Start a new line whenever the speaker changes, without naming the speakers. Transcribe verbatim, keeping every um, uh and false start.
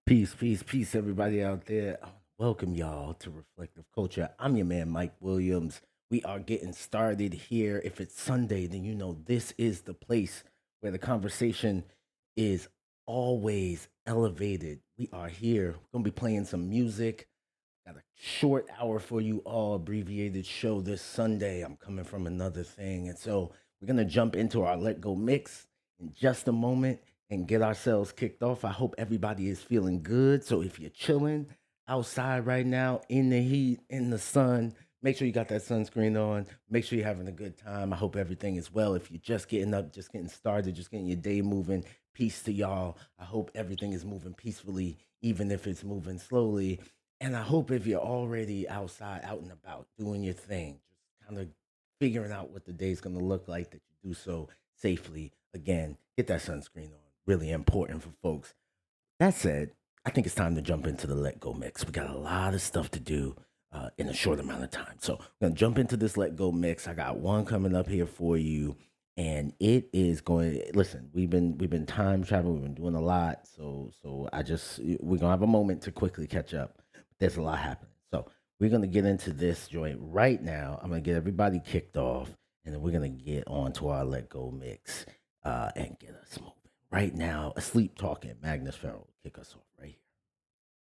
Peace, peace, peace, everybody out there. I Welcome y'all to Reflective Culture. I'm your man, Mike Williams. We are getting started here. If it's Sunday, then you know this is the place where the conversation is always elevated. We are here. We're going to be playing some music. Got a short hour for you all, abbreviated show this Sunday. I'm coming from another thing. And so we're going to jump into our Let Go mix in just a moment and get ourselves kicked off. I hope everybody is feeling good. So if you're chilling outside right now in the heat, in the sun, make sure you got that sunscreen on. Make sure you're having a good time. I hope everything is well. If you're just getting up, just getting started, just getting your day moving, peace to y'all. I hope everything is moving peacefully, even if it's moving slowly. And I hope if you're already outside, out and about, doing your thing, just kind of figuring out what the day's going to look like, that you do so safely. Again, get that sunscreen on. Really important for folks. That said, I think it's time to jump into the Let Go mix. We got a lot of stuff to do uh, in a short amount of time. So we're gonna jump into this Let Go mix. I got one coming up here for you, and it is going. Listen, we've been we've been time traveling. We've been doing a lot. So so I just we're gonna have a moment to quickly catch up. There's a lot happening. So we're gonna get into this joint right now. I'm gonna get everybody kicked off, and then we're gonna get on to our Let Go mix uh, and get us moving. Right now, asleep talking. Magnus Farrell, kick us off.